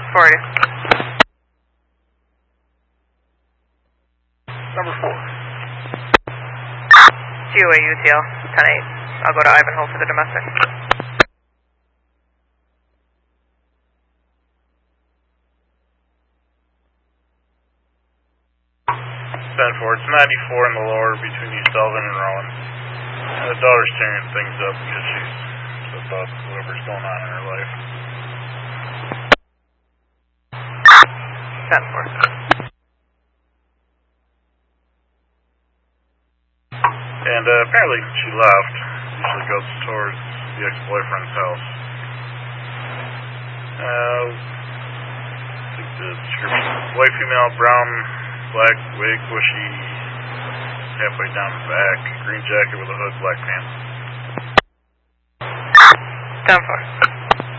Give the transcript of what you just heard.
40. Number 4. GOA UTL, 10-8. I'll go to Ivanhoe for the domestic. 10-4. It's 94 in the lower between East Elvin and Rowan. And the daughter's tearing things up because she's about whatever's going on in her life. 10-4. And apparently she left. Usually goes towards the ex-boyfriend's house. I think the description: white female, brown, black wig, bushy, halfway down the back, green jacket with a hood, black pants. 10-4.